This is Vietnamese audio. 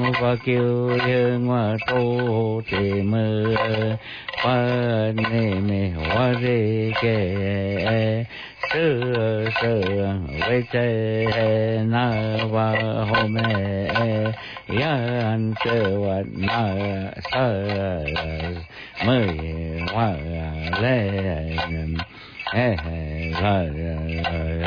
và kêu dương và tu trì mơ và nê mê hoa rê kê sư sư với chê na và hồ mê yan sư và na sa mơ hoa lê